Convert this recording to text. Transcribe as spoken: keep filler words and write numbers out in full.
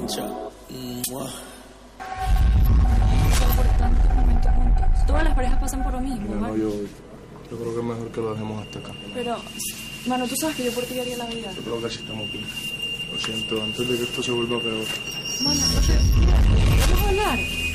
Mua. Por tantos momentos juntos. Todas las parejas pasan por lo mismo, Mira, ¿vale? no, yo, yo creo que es mejor que lo dejemos hasta acá. Pero, mano, tú sabes que yo por ti haría la vida. Yo creo que así estamos bien. Lo siento, antes de que esto se vuelva peor. Mano, no sé, mira, vamos a hablar.